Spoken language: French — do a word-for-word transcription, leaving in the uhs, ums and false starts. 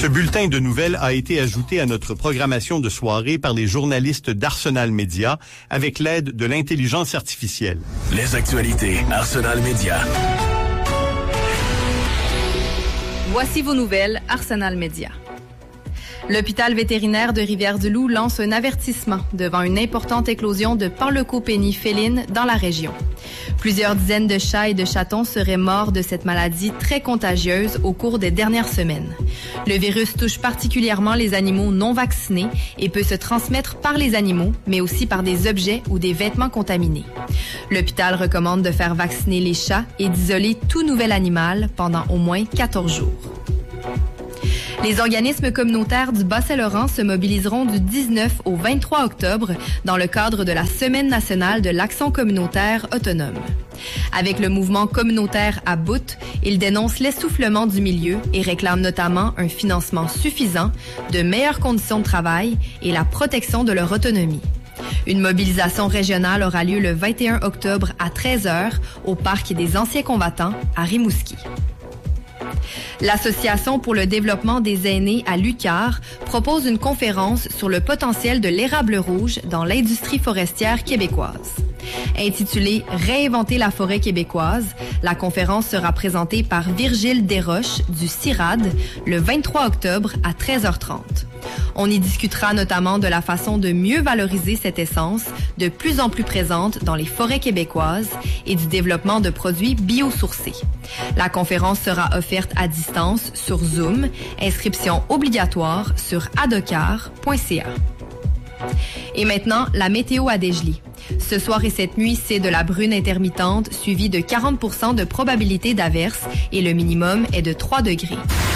Ce bulletin de nouvelles a été ajouté à notre programmation de soirée par les journalistes d'Arsenal Média avec l'aide de l'intelligence artificielle. Les actualités Arsenal Média. Voici vos nouvelles Arsenal Média. L'hôpital vétérinaire de Rivière-du-Loup lance un avertissement devant une importante éclosion de panleucopénie féline dans la région. Plusieurs dizaines de chats et de chatons seraient morts de cette maladie très contagieuse au cours des dernières semaines. Le virus touche particulièrement les animaux non vaccinés et peut se transmettre par les animaux, mais aussi par des objets ou des vêtements contaminés. L'hôpital recommande de faire vacciner les chats et d'isoler tout nouvel animal pendant au moins quatorze jours. Les organismes communautaires du Bas-Saint-Laurent se mobiliseront du dix-neuf au vingt-trois octobre dans le cadre de la Semaine nationale de l'action communautaire autonome. Avec le mouvement communautaire à bout, ils dénoncent l'essoufflement du milieu et réclament notamment un financement suffisant, de meilleures conditions de travail et la protection de leur autonomie. Une mobilisation régionale aura lieu le vingt et un octobre à treize heures au Parc des Anciens Combattants à Rimouski. L'Association pour le développement des aînés à Lucar propose une conférence sur le potentiel de l'érable rouge dans l'industrie forestière québécoise. Intitulée « Réinventer la forêt québécoise », la conférence sera présentée par Virgile Desroches du C I R A D le vingt-trois octobre à treize heures trente. On y discutera notamment de la façon de mieux valoriser cette essence de plus en plus présente dans les forêts québécoises et du développement de produits biosourcés. La conférence sera offerte à distance sur Zoom, inscription obligatoire sur adocar point c a. Et maintenant, la météo à Desjely. Ce soir et cette nuit, c'est de la brune intermittente suivie de quarante pour cent de probabilité d'averse et le minimum est de trois degrés.